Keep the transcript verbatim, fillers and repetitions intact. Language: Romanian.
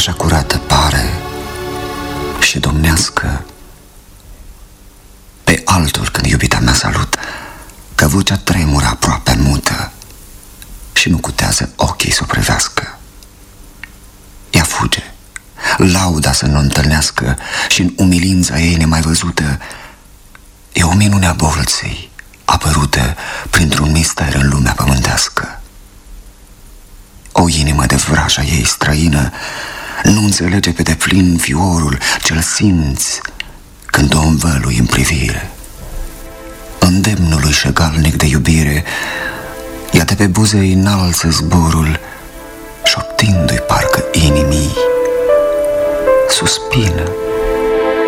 așa curată pare și domnească pe altul când iubita mea salută, că vocea tremură aproape mută și nu cutează ochii să o privească. Ea fuge, lauda să nu întâlnească și în umilința ei nemai văzută e o minune a bolței apărută printr-un mister în lumea pământească. O inimă de vraja ei străină nu înțelege pe deplin fiorul ce-l simți când o învălui în privire. Îndemnului șegalnic de iubire ia de pe buze înalță zborul, șoptindu-i parcă inimii: suspină,